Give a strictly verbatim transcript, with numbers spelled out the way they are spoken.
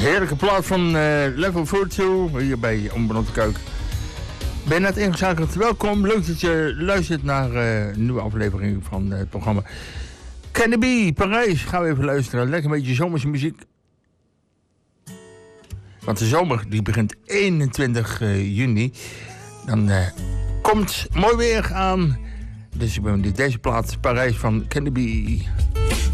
heerlijke plaat van uh, Level vierentwintig hier bij Onbenoemde Keuken. Ben net ingeschakeld. Welkom. Leuk dat je luistert naar uh, een nieuwe aflevering van uh, het programma Candy B, Parijs. Gaan we even luisteren. Lekker een beetje zomerse muziek. Want de zomer die begint eenentwintig juni. Dan uh, komt mooi weer aan. Dus ik ben dit, deze plaat Parijs van Candy B.